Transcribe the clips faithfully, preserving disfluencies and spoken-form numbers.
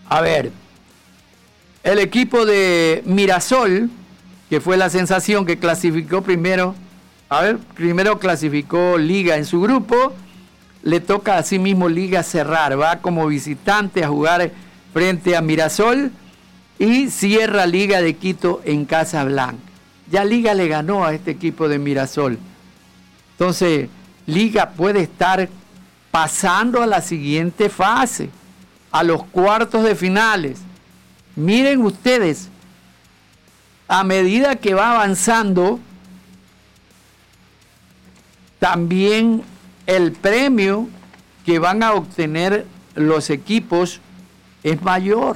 A ver, el equipo de Mirasol, que fue la sensación que clasificó primero, a ver, primero clasificó Liga en su grupo, le toca a sí mismo Liga cerrar, va como visitante a jugar frente a Mirasol y cierra Liga de Quito en Casablanca. Ya Liga le ganó a este equipo de Mirasol. Entonces, Liga puede estar pasando a la siguiente fase, a los cuartos de finales. Miren ustedes, a medida que va avanzando, también el premio que van a obtener los equipos es mayor.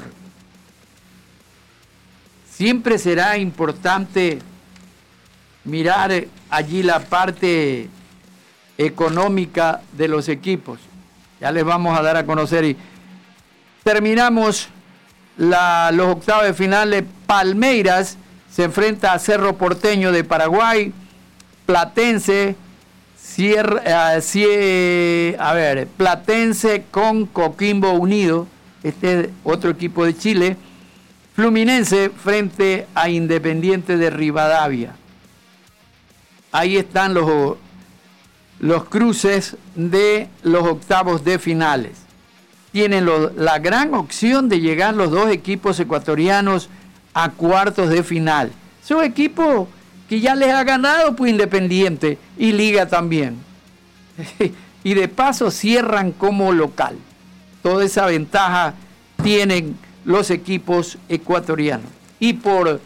Siempre será importante mirar allí la parte económica de los equipos. Ya les vamos a dar a conocer. Y terminamos la, los octavos de finales. Palmeiras se enfrenta a Cerro Porteño de Paraguay. Platense, Sierra, uh, cie, a ver, Platense con Coquimbo Unido. Este es otro equipo de Chile. Fluminense frente a Independiente de Rivadavia. Ahí están los, los cruces de los octavos de finales. Tienen lo, la gran opción de llegar los dos equipos ecuatorianos a cuartos de final. Son equipos que ya les ha ganado pues Independiente y Liga también. Y de paso cierran como local. Toda esa ventaja tienen los equipos ecuatorianos. Y por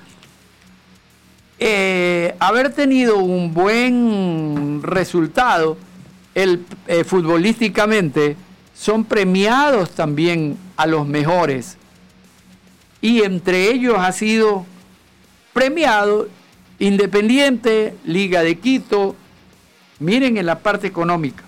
eh, haber tenido un buen resultado el, eh, futbolísticamente, son premiados también a los mejores. Y entre ellos ha sido premiado Independiente, Liga de Quito. Miren en la parte económica.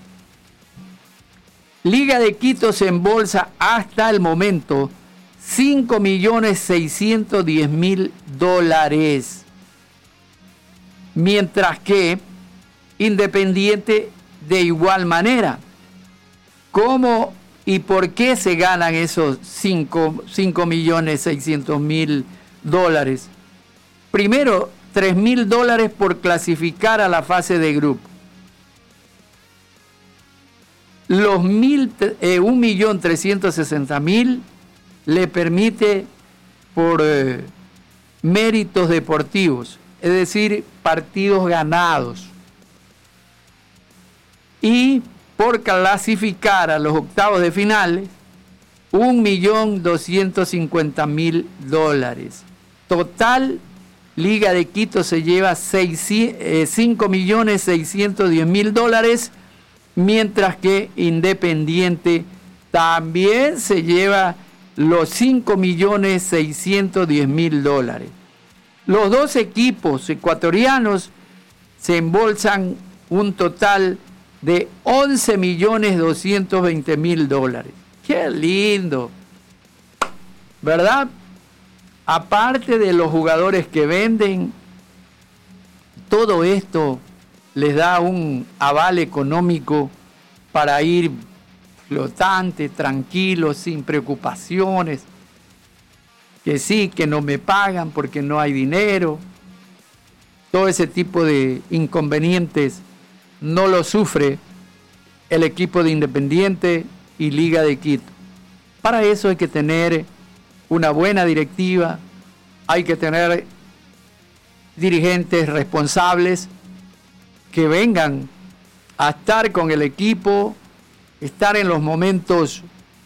Liga de Quito se embolsa hasta el momento cinco millones seiscientos diez mil dólares. Mientras que Independiente de igual manera. ¿Cómo y por qué se ganan esos cinco millones seiscientos mil dólares? Primero, tres mil dólares por clasificar a la fase de grupo. Los mil, eh, un millón trescientos sesenta mil le permite por eh, méritos deportivos, es decir, partidos ganados. Y por clasificar a los octavos de finales, un millón doscientos cincuenta mil dólares. Total, Liga de Quito se lleva cinco millones seiscientos diez mil dólares, mientras que Independiente también se lleva los cinco millones seiscientos diez mil dólares. Los dos equipos ecuatorianos se embolsan un total de once millones doscientos veinte mil dólares. ¡Qué lindo! ¿Verdad? Aparte de los jugadores que venden, todo esto les da un aval económico para ir flotante, tranquilo, sin preocupaciones. Que sí, que no me pagan porque no hay dinero. Todo ese tipo de inconvenientes no lo sufre el equipo de Independiente y Liga de Quito. Para eso hay que tener una buena directiva, hay que tener dirigentes responsables que vengan a estar con el equipo, estar en los momentos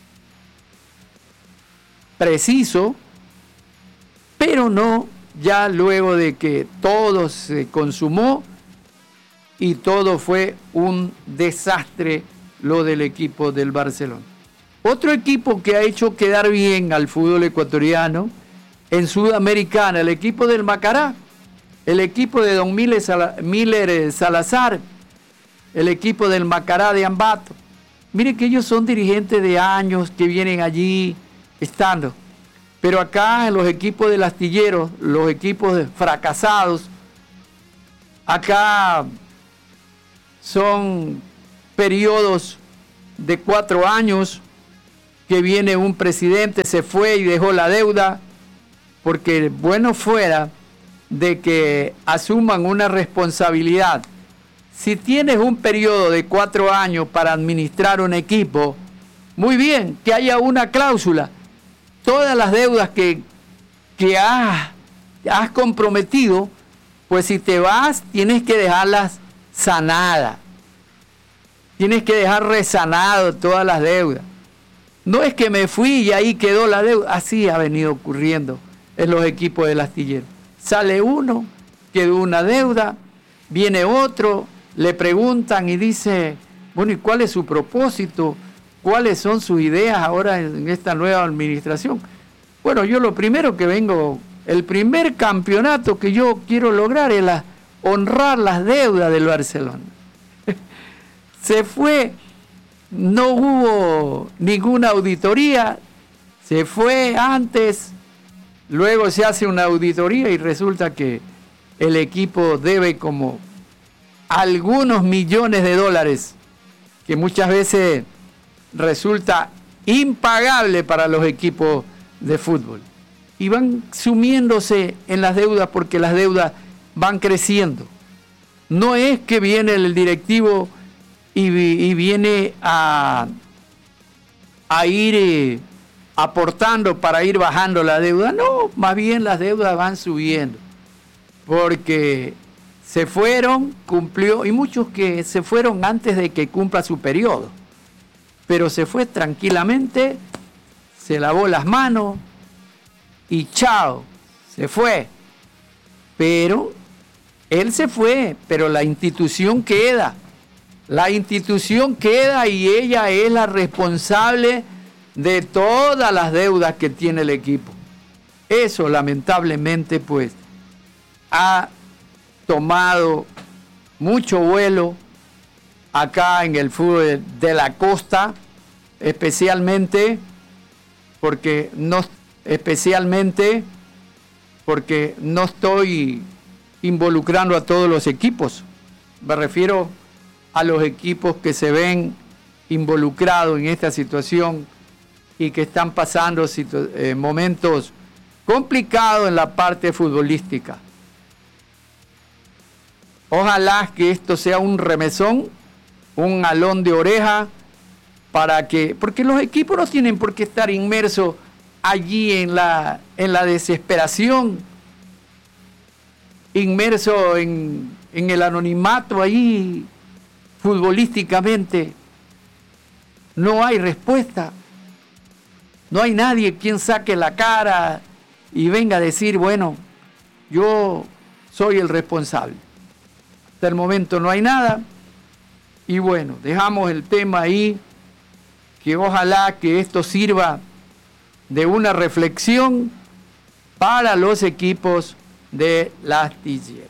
precisos, pero no ya luego de que todo se consumó y todo fue un desastre lo del equipo del Barcelona. Otro equipo que ha hecho quedar bien al fútbol ecuatoriano en Sudamericana, el equipo del Macará, el equipo de don Miller, Sal- Miller Salazar, el equipo del Macará de Ambato. Miren que ellos son dirigentes de años que vienen allí estando. Pero acá en los equipos del astillero, los equipos fracasados, acá son periodos de cuatro años que viene un presidente, se fue y dejó la deuda, porque bueno fuera de que asuman una responsabilidad. Si tienes un periodo de cuatro años para administrar un equipo, muy bien, que haya una cláusula. Todas las deudas que, que has, has comprometido, pues si te vas, tienes que dejarlas sanadas. Tienes que dejar resanado todas las deudas. No es que me fui y ahí quedó la deuda. Así ha venido ocurriendo en los equipos del astillero. Sale uno, quedó una deuda, viene otro, le preguntan y dice, bueno, ¿y cuál es su propósito? ¿Cuáles son sus ideas ahora en esta nueva administración? Bueno, yo lo primero que vengo, el primer campeonato que yo quiero lograr es la, honrar las deudas del Barcelona. Se fue, no hubo ninguna auditoría, se fue antes, luego se hace una auditoría y resulta que el equipo debe como algunos millones de dólares, que muchas veces resulta impagable para los equipos de fútbol. Y van sumiéndose en las deudas porque las deudas van creciendo. No es que viene el directivo y, y viene a, a ir eh, aportando para ir bajando la deuda. No, más bien las deudas van subiendo. Porque se fueron, cumplió, y muchos que se fueron antes de que cumpla su periodo. Pero se fue tranquilamente, se lavó las manos y chao, se fue. Pero él se fue, pero la institución queda. La institución queda y ella es la responsable de todas las deudas que tiene el equipo. Eso lamentablemente pues ha tomado mucho vuelo acá en el fútbol de la costa, especialmente porque no, especialmente porque no estoy involucrando a todos los equipos. Me refiero a los equipos que se ven involucrados en esta situación y que están pasando eh, momentos complicados en la parte futbolística. Ojalá que esto sea un remesón, un jalón de oreja, para que, porque los equipos no tienen por qué estar inmersos allí en la, en la desesperación, inmersos en, en el anonimato ahí, futbolísticamente. No hay respuesta, no hay nadie quien saque la cara y venga a decir, bueno, yo soy el responsable. Hasta el momento no hay nada. Y bueno, dejamos el tema ahí, que ojalá que esto sirva de una reflexión para los equipos del astillero.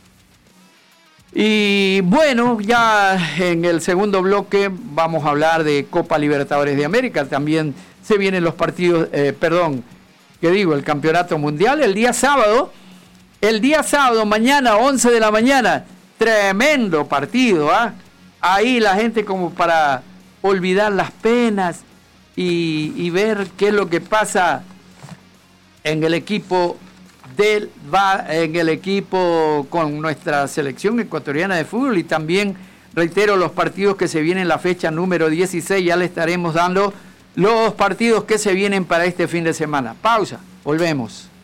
Y bueno, ya en el segundo bloque vamos a hablar de Copa Libertadores de América. También se vienen los partidos, eh, perdón, ¿qué digo? El Campeonato Mundial el día sábado. El día sábado, mañana, once de la mañana, tremendo partido, ¿ah? ¿eh? Ahí la gente como para olvidar las penas y, y ver qué es lo que pasa en el equipo del en el equipo con nuestra selección ecuatoriana de fútbol. Y también reitero los partidos que se vienen, la fecha número dieciséis, ya le estaremos dando los partidos que se vienen para este fin de semana. Pausa, volvemos.